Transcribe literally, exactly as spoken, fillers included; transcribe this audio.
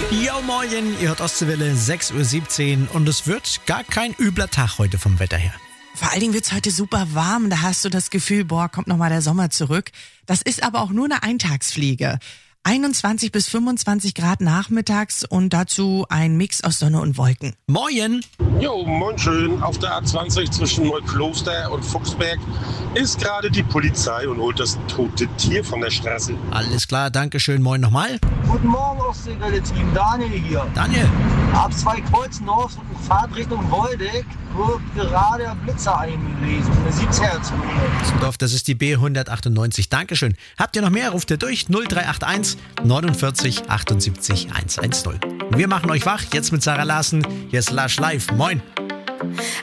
Ja, moin, ihr hört Ostseewelle, sechs Uhr siebzehn und es wird gar kein übler Tag heute vom Wetter her. Vor allen Dingen wird's heute super warm, da hast du das Gefühl, boah, kommt nochmal der Sommer zurück. Das ist aber auch nur eine Eintagsfliege. einundzwanzig bis fünfundzwanzig Grad nachmittags und dazu ein Mix aus Sonne und Wolken. Moin! Jo, moin schön. Auf der A zwanzig zwischen Neukloster und Fuchsberg ist gerade die Polizei und holt das tote Tier von der Straße. Alles klar, danke schön, moin nochmal. Guten Morgen, Ostseewelle-Team. Daniel hier. Daniel. Ab zwei Kreuznordorf und Fahrt Richtung Woldeck wird gerade der Blitzer eingelesen. Eine siebzehn-Zone. Das ist die B hundertachtundneunzig. Dankeschön. Habt ihr noch mehr? Ruft ihr durch null drei acht eins neunundvierzig achtundsiebzig hundertzehn. Wir machen euch wach, jetzt mit Sarah Larsen. Hier ist Lush Live. Moin.